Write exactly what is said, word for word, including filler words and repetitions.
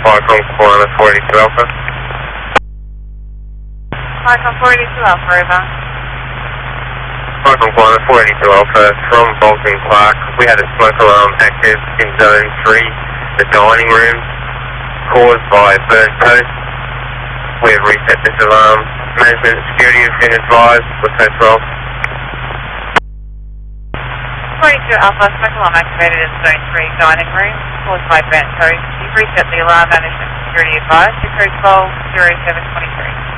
Flight from Corner forty-two Alpha. Flight from forty-two Alpha, over. Flight from Corner forty-two Alpha from Bolton Clark. We had a smoke alarm active in Zone three, the dining room, caused by burnt toast. We have reset this alarm. Management and security have been advised. We're safe for all. forty-two Alpha, smoke alarm activated in Zone three, dining room, caused by burnt toast. You've reset the alarm. Management and security advised. Your code twelve zero seven twenty-three.